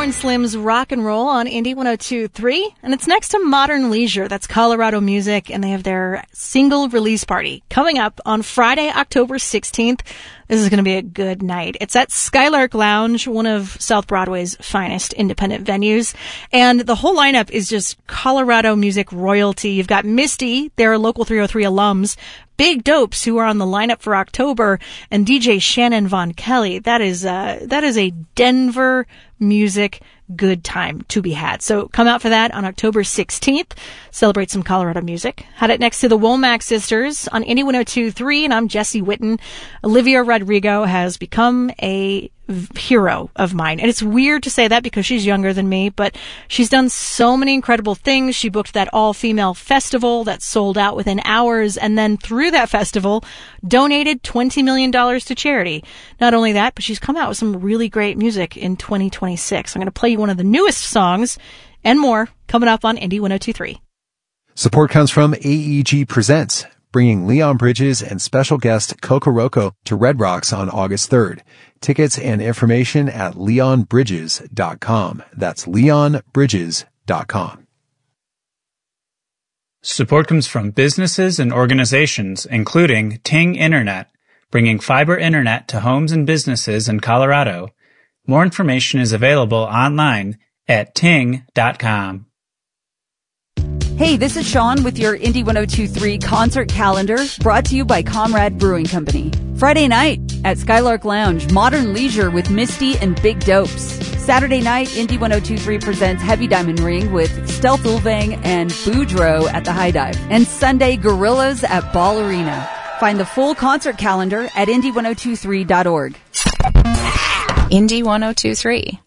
Born Slim's Rock and Roll on Indie 102.3, and it's next to Modern Leisure. That's Colorado music, and they have their single release party coming up on Friday, October 16th. This is going to be a good night. It's at Skylark Lounge, one of South Broadway's finest independent venues. And the whole lineup is just Colorado music royalty. You've got Misty, they're local 303 alums, Big Dopes, who are on the lineup for October, and DJ Shannon Von Kelly. That is a Denver music good time to be had. So come out for that on October 16th. Celebrate some Colorado music. Had it next to the Womack Sisters on Indie 102.3, and I'm Jesse Witten. Olivia Rodrigo has become a hero of mine. And it's weird to say that because she's younger than me, but she's done so many incredible things. She booked that all-female festival that sold out within hours, and then through that festival, donated $20 million to charity. Not only that, but she's come out with some really great music in 2026. I'm going to play you one of the newest songs and more coming up on Indie 102.3. Support comes from AEG Presents, bringing Leon Bridges and special guest Coco Roco to Red Rocks on August 3rd. Tickets and information at leonbridges.com. That's leonbridges.com. Support comes from businesses and organizations, including Ting Internet, bringing fiber internet to homes and businesses in Colorado. More information is available online at ting.com. Hey, this is Sean with your Indie 102.3 concert calendar, brought to you by Comrade Brewing Company. Friday night at Skylark Lounge, Modern Leisure with Misty and Big Dopes. Saturday night, Indie 102.3 presents Heavy Diamond Ring with Stealth Ulvang and Boudreaux at the High Dive. And Sunday, Gorillas at Ball Arena. Find the full concert calendar at indie1023.org. Indie 102.3.